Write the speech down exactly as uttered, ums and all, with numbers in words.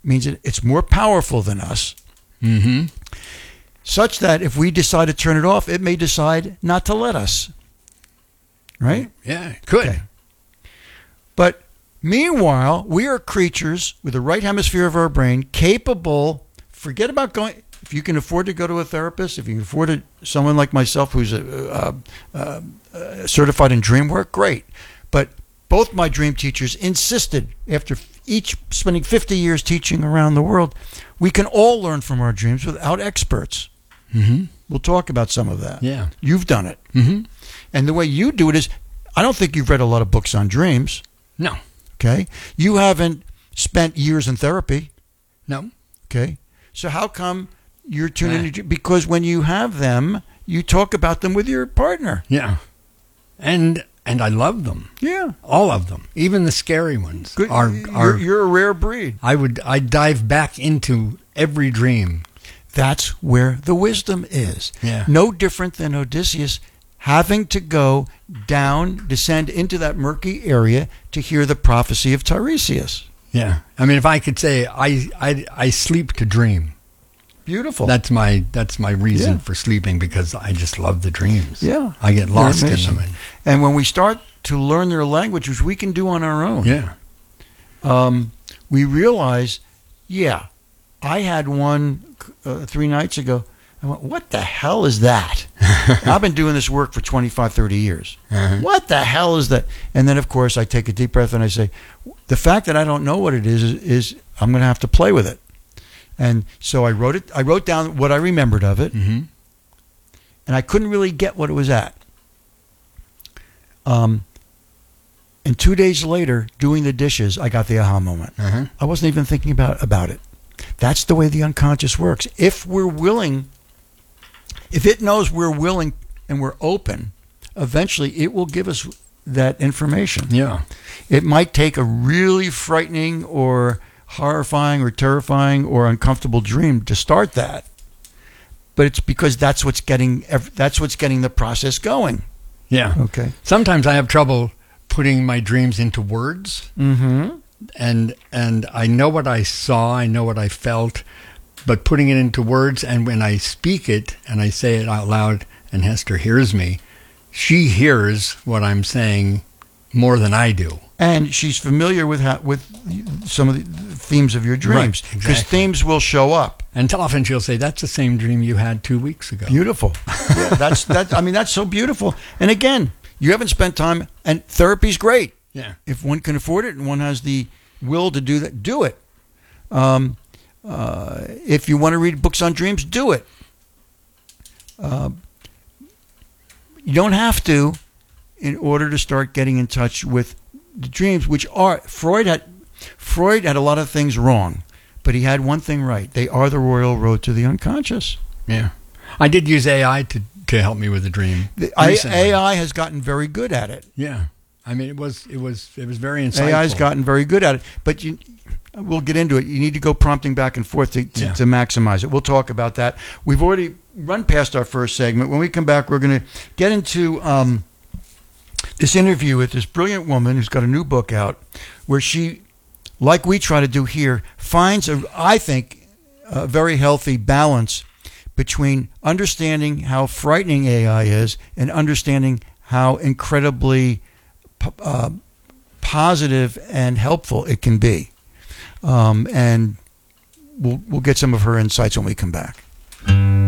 means it, it's more powerful than us, Mm-hmm. such that if we decide to turn it off, it may decide not to let us. Right? Yeah, it could. Okay. But meanwhile, we are creatures with the right hemisphere of our brain capable, forget about going, if you can afford to go to a therapist, if you can afford to, someone like myself who's a, uh, uh, uh, certified in dream work, great. But both my dream teachers insisted, after each spending fifty years teaching around the world, we can all learn from our dreams without experts. Mm-hmm. We'll talk about some of that. Yeah. You've done it. Mm-hmm. And the way you do it is, I don't think you've read a lot of books on dreams. No. Okay. You haven't spent years in therapy. No. Okay. So how come you're tuning Nah. into, because when you have them, you talk about them with your partner. Yeah. And and I love them. Yeah. All of them. Even the scary ones. Good. Are, are, you're, you're a rare breed. I would I dive back into every dream. That's where the wisdom is. Yeah. No different than Odysseus having to go down, descend into that murky area to hear the prophecy of Tiresias. Yeah. I mean, if I could say I I, I sleep to dream. Beautiful. That's my that's my reason Yeah. for sleeping, because I just love the dreams. Yeah. I get They're lost in amazing. them. And, And when we start to learn their language, which we can do on our own, yeah. um, we realize, yeah, I had one uh, three nights ago. I went, what the hell is that? I've been doing this work for twenty-five, thirty years. Uh-huh. What the hell is that? And then, of course, I take a deep breath and I say, the fact that I don't know what it is, is, is I'm going to have to play with it. And so I wrote it. I wrote down what I remembered of it, Mm-hmm. and I couldn't really get what it was at. Um, and two days later, doing the dishes, I got the aha moment. Uh-huh. I wasn't even thinking about about it. That's the way the unconscious works. If we're willing, if it knows we're willing and we're open, eventually it will give us that information. Yeah. It might take a really frightening or horrifying or terrifying or uncomfortable dream to start that, but it's because that's what's getting that's what's getting the process going. Yeah. Okay. Sometimes I have trouble putting my dreams into words, Mm-hmm. and and I know what I saw, I know what I felt, but putting it into words, and when I speak it and I say it out loud and Hester hears me, she hears what I'm saying more than I do. And she's familiar with how, with some of the themes of your dreams, Right, because exactly. themes will show up. And often she'll say, "That's the same dream you had two weeks ago." Beautiful. Yeah, that's that. I mean, that's so beautiful. And again, you haven't spent time, and therapy's great. Yeah. If one can afford it and one has the will to do that, do it. Um, uh, if you want to read books on dreams, do it. Uh, you don't have to, in order to start getting in touch with the dreams, which are Freud had. Freud had a lot of things wrong, but he had one thing right. They are the royal road to the unconscious. Yeah. I did use A I to, to help me with the dream. The I- recently. A I has gotten very good at it. Yeah. I mean, it was it was it was very insightful. A I has gotten very good at it, but you, we'll get into it. You need to go prompting back and forth to, to, Yeah. to maximize it. We'll talk about that. We've already run past our first segment. When we come back, we're going to get into um, this interview with this brilliant woman who's got a new book out, where she, like we try to do here, finds a, I think, a very healthy balance between understanding how frightening A I is and understanding how incredibly uh, positive and helpful it can be. Um, and we'll we'll get some of her insights when we come back.